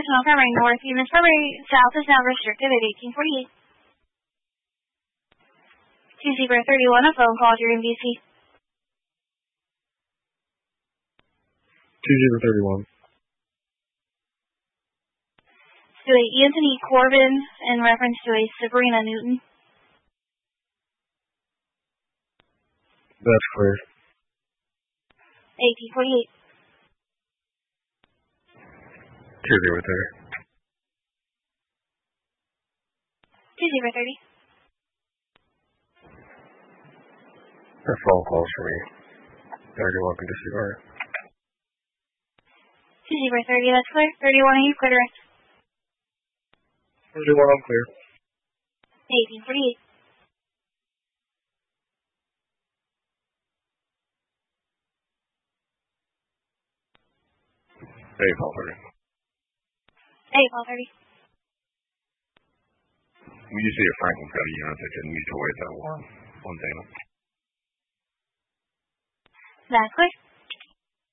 International Primary North, Unit Primary South is now restricted at 1848. 2031, a phone call during BC. 2031. To a Anthony Corbin in reference to a Sabrina Newton. That's clear. 1848. 2030. 2030. That phone calls for me. 31 can disregard. 2030, that's clear. 31, are you clear? 31, I'm clear. 1848. 8:30. 8:30. When you see a Franklin's got a unit that can mutual weight that one on Dana. That's clear.